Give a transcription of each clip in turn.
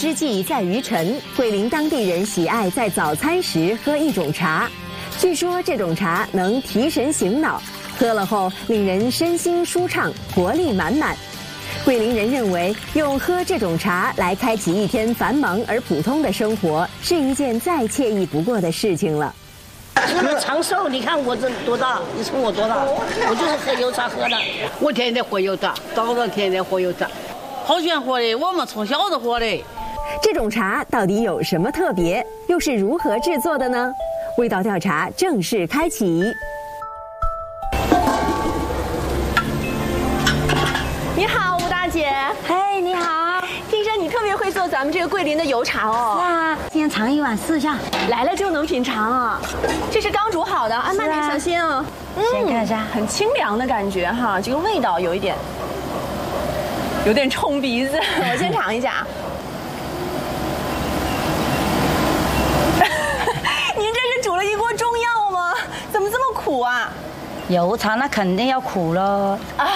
之计在于晨，桂林当地人喜爱在早餐时喝一种茶。据说这种茶能提神醒脑，喝了后令人身心舒畅，活力满满。桂林人认为，用喝这种茶来开启一天繁忙而普通的生活，是一件再惬意不过的事情了。 除了长寿，你看我这多大，你说我多大？我就是喝油茶喝的。 我天天喝油茶，早上天天喝油茶，好喜欢喝的，我们从小就喝的。 这种茶到底有什么特别？又是如何制作的呢？味道调查正式开启。 你好，吴大姐。 嘿，你好。 听说你特别会做咱们这个桂林的油茶哦。 是啊，今天尝一碗试一下。 来了就能品尝啊。这是刚煮好的，慢点小心哦。 先看一下， 很清凉的感觉哈，这个味道有点冲鼻子。我先尝一下。您这是煮了一锅中药吗？怎么这么苦啊？ 油茶那肯定要苦了啊。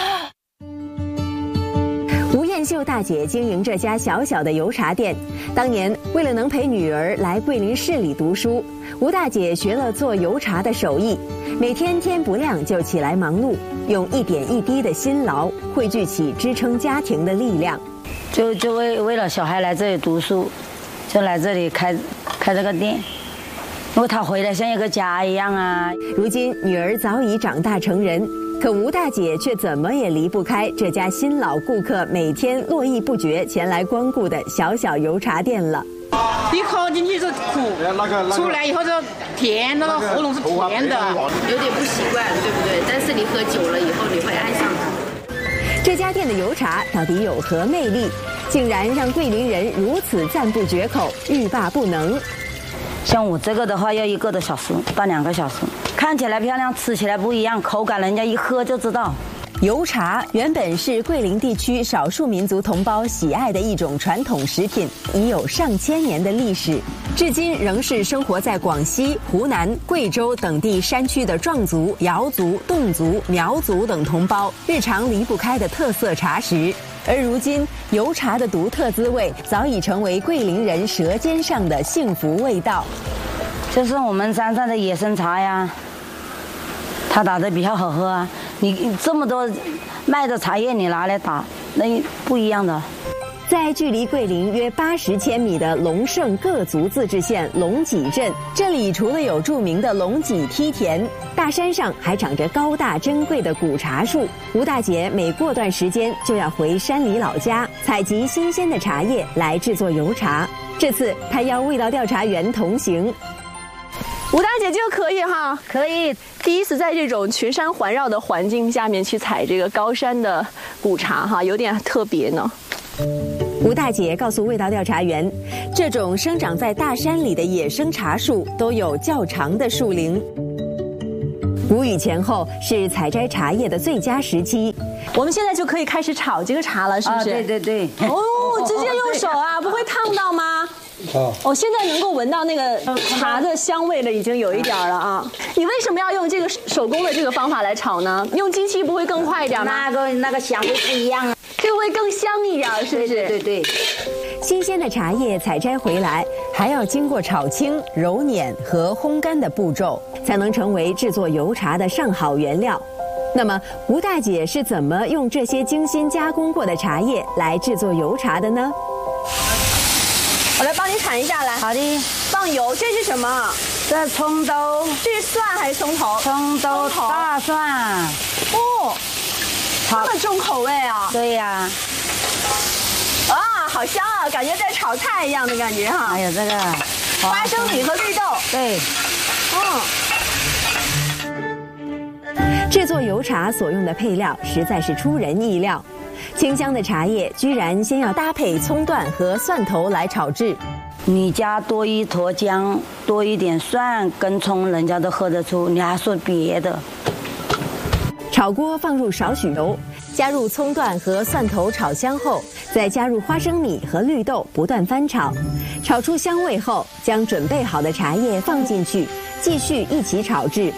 吴艳秀大姐经营这家小小的油茶店，当年为了能陪女儿来桂林市里读书，吴大姐学了做油茶的手艺，每天天不亮就起来忙碌，用一点一滴的辛劳汇聚起支撑家庭的力量。 就为了小孩来这里读书，就来这里开这个店。因为他回来像一个家一样啊。 如今女儿早已长大成人，可吴大姐却怎么也离不开这家新老顾客每天络绎不绝前来光顾的小小油茶店了。 一口进去是苦，出来以后就甜，那个喉咙是甜的， 有点不习惯，对不对？但是你喝久了以后，你会爱上它。 这家店的油茶到底有何魅力，竟然让桂林人如此赞不绝口，欲罢不能？ 像我这个的话，要1个多小时到2个小时，看起来漂亮，吃起来不一样，口感人家一喝就知道。 油茶原本是桂林地区少数民族同胞喜爱的一种传统食品，已有上千年的历史，至今仍是生活在广西、湖南、贵州等地山区的壮族、瑶族、侗族、苗族等同胞日常离不开的特色茶食。而如今，油茶的独特滋味早已成为桂林人舌尖上的幸福味道。 这是我们山上的野生茶呀，它打得比较好喝啊。你这么多卖的茶叶，你拿来打，那不一样的。 在距离桂林约80千米的龙胜各族自治县龙脊镇，这里除了有著名的龙脊梯田，大山上还长着高大珍贵的古茶树。吴大姐每过段时间就要回山里老家采集新鲜的茶叶来制作油茶。这次她邀味道调查员同行。 吴大姐，这个可以哈？ 可以。 第一次在这种群山环绕的环境下面去采这个高山的古茶哈，有点特别呢。 吴大姐告诉味道调查员，这种生长在大山里的野生茶树都有较长的树龄。谷雨前后是采摘茶叶的最佳时期。 我们现在就可以开始炒这个茶了，是不是？ 对对对。 哦，直接用手啊，不会烫到吗？我现在能够闻到那个茶的香味了，已经有一点了啊！你为什么要用这个手工的这个方法来炒呢？用机器不会更快一点吗？ 那个香味不一样啊， 这个会更香一点，是不是？ 对对。 新鲜的茶叶采摘回来，还要经过炒青、揉捻和烘干的步骤，才能成为制作油茶的上好原料。那么，吴大姐是怎么用这些精心加工过的茶叶来制作油茶的呢？ 我来帮你铲一下来。 好的。 放油，这是什么？ 这葱豆。 这是蒜还是葱头？ 葱豆大蒜。 哦，这么重口味啊！ 对呀。 啊，好香啊，感觉在炒菜一样的感觉哈。 还有这个花生米和绿豆。 对。 制作油茶所用的配料实在是出人意料。清香的茶叶居然先要搭配葱段和蒜头来炒制。 你加多1坨姜，多一点蒜跟葱，人家都喝得出，你还说别的？ 炒锅放入少许油，加入葱段和蒜头炒香后，再加入花生米和绿豆，不断翻炒。炒出香味后，将准备好的茶叶放进去，继续一起炒制。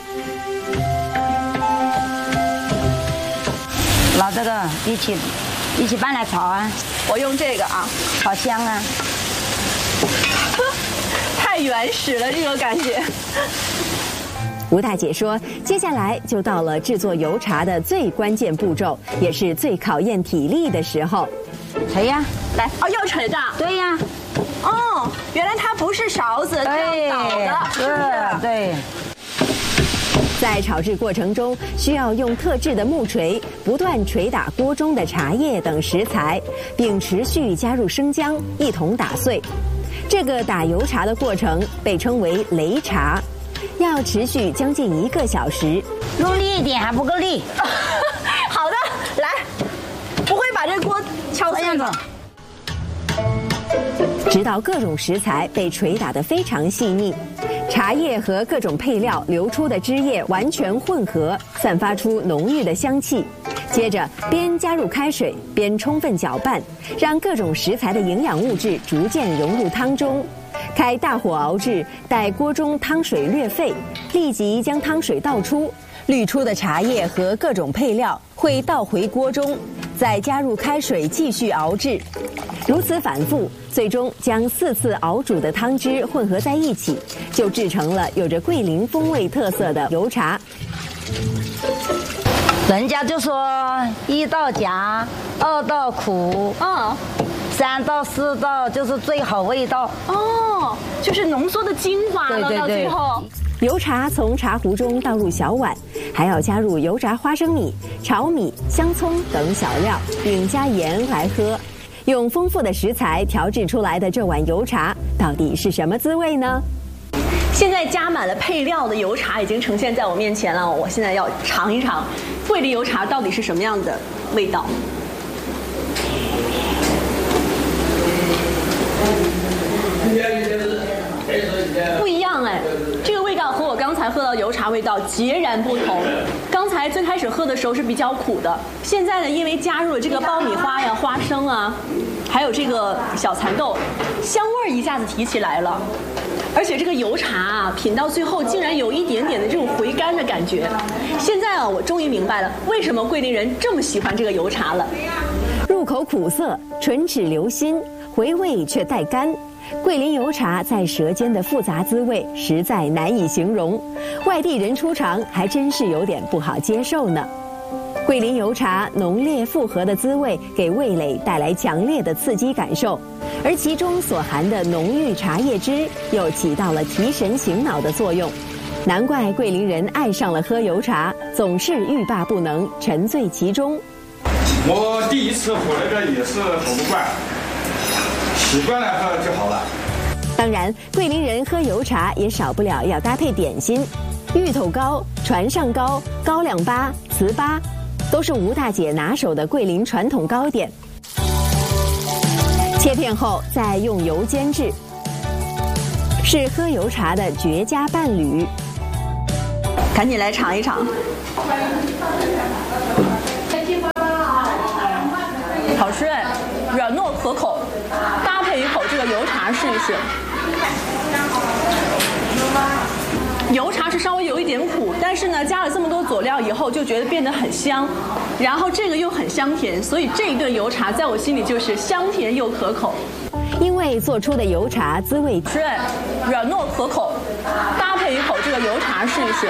拿这个一起拌来炒啊！ 我用这个啊， 好香啊！ 太原始了，这个感觉。 吴大姐说，接下来就到了制作油茶的最关键步骤，也是最考验体力的时候。 锤呀， 来，哦，要锤的。 对呀。 哦，原来它不是勺子，这样倒的，是不是？ 对。 在炒制过程中，需要用特制的木锤不断捶打锅中的茶叶等食材，并持续加入生姜，一同打碎。这个打油茶的过程被称为擂茶，要持续将近1个小时。 用力一点还不够力。 好的，来，不会把这锅敲碎吗？ 直到各种食材被捶打得非常细腻，茶叶和各种配料流出的汁液完全混合，散发出浓郁的香气。接着边加入开水边充分搅拌，让各种食材的营养物质逐渐融入汤中。开大火熬制，待锅中汤水略沸，立即将汤水倒出，滤出的茶叶和各种配料会倒回锅中，再加入开水继续熬制。如此反复，最终将4次熬煮的汤汁混合在一起，就制成了有着桂林风味特色的油茶。 人家就说1道夹，2道苦，3到4道就是最好味道。 哦，就是浓缩的精华了，到最后。 油茶从茶壶中倒入小碗，还要加入油炸花生米、炒米、香葱等小料，并加盐来喝。用丰富的食材调制出来的这碗油茶，到底是什么滋味呢？ 现在加满了配料的油茶已经呈现在我面前了，我现在要尝一尝桂林油茶到底是什么样的味道。不一样哎，这个味道和我刚才喝到油茶味道截然不同。刚才最开始喝的时候是比较苦的，现在呢，因为加入了这个爆米花呀、花生啊，还有这个小蚕豆，香味儿一下子提起来了。而且这个油茶啊，品到最后竟然有一点点的这种回甘的感觉。现在啊，我终于明白了为什么桂林人这么喜欢这个油茶了。 入口苦涩，唇齿留心，回味却带甘。桂林油茶在舌尖的复杂滋味实在难以形容，外地人初尝还真是有点不好接受呢。桂林油茶浓烈复合的滋味给味蕾带来强烈的刺激感受，而其中所含的浓郁茶叶汁又起到了提神醒脑的作用。难怪桂林人爱上了喝油茶，总是欲罢不能，沉醉其中。 我第一次喝那个也是喝不惯，习惯了喝就好了。 当然，桂林人喝油茶也少不了要搭配点心，芋头糕、船上糕、高粱粑、糍粑，都是吴大姐拿手的桂林传统糕点。切片后再用油煎制，是喝油茶的绝佳伴侣。 赶紧来尝一尝。好吃哎，软糯可口，搭配一口这个油茶试一试。油茶是稍微有一点苦，但是呢，加了这么多佐料以后，就觉得变得很香。然后这个又很香甜，所以这一顿油茶在我心里就是香甜又可口。 因为做出的油茶滋味是软糯可口，搭配一口这个油茶试一试。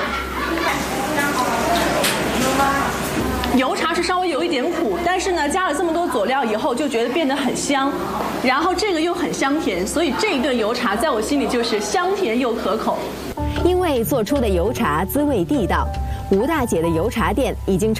油茶是稍微有一点苦，但是呢，加了这么多佐料以后，就觉得变得很香。然后这个又很香甜，所以这一顿油茶在我心里就是香甜又可口。 因为做出的油茶滋味地道，吴大姐的油茶店已经成